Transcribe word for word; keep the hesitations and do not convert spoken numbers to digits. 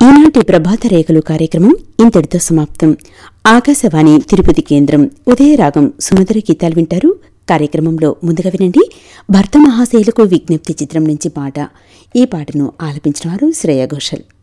ఈనాటి ప్రభాత రేఖలు కార్యక్రమం ఇంతటితో సమాప్తం. ఆకాశవాణి తిరుపతి కేంద్రం ఉదయరాగం సుమధుర గీతాలు వింటారు. కార్యక్రమంలో ముందుగా వినండి భర్త మహాశైలకు విజ్ఞప్తి చిత్రం నుంచి పాట. ఈ పాటను ఆలపించిన వారు శ్రేయా ఘోషల్.